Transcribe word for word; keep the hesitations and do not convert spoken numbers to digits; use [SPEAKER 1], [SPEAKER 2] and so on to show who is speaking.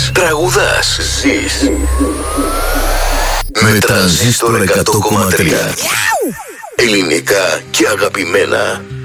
[SPEAKER 1] τραγουδάς, ζεις. Με Τρανζίστορ εκατό κόμμα τρία. Ελληνικά και αγαπημένα.